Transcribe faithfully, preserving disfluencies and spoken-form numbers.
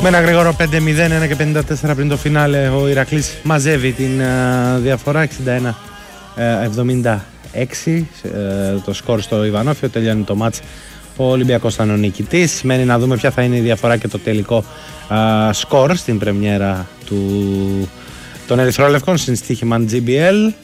Με ένα γρήγορο πέντε μηδέν, ένα και πενήντα τέσσερα πριν το φινάλε, ο Ηρακλής μαζεύει την uh, διαφορά εξήντα ένα εβδομήντα έξι. Uh, το σκορ στο Ιβανόφιο, τελειώνει το μάτς. Ο Ολυμπιακός ήταν ο νικητής. Μένει να δούμε ποια θα είναι η διαφορά και το τελικό uh, σκορ στην πρεμιέρα του... των Ερυθρόλευκων στην στοίχημαν τζι μπι ελ.